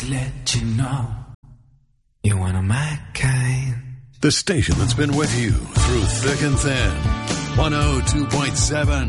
let you know you're one of my kind. The station that's been with you through thick and thin. 102.7